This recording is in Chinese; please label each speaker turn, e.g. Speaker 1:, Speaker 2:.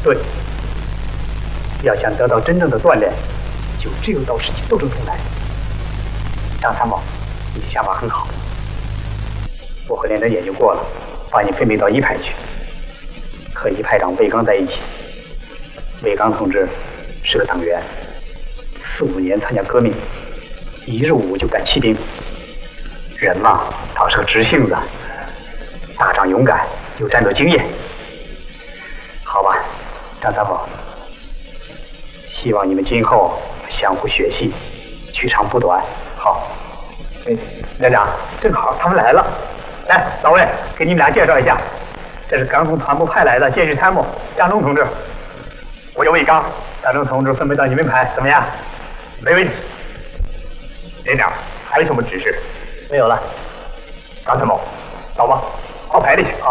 Speaker 1: 对，要想得到真正的锻炼，就只有到实际斗争中来。张参谋，你的想法很好，我和连长研究过了，把你分配到一排去，和一排长魏刚在一起。魏刚同志是个党员，4、5年参加革命，一日午就干骑兵。人嘛，倒是个直性子，打仗勇敢，有战斗经验。好吧，张参谋，希望你们今后相互学习，取长补短。好，连长，正好他们来了。来，老魏，给你们俩介绍一下，这是刚从团部派来的建设参谋张忠同志，我叫魏刚。张忠同志分配到你们排，怎么样？没问题。连长，还有什么指示？没有了。张参谋，走吧，换排里去啊。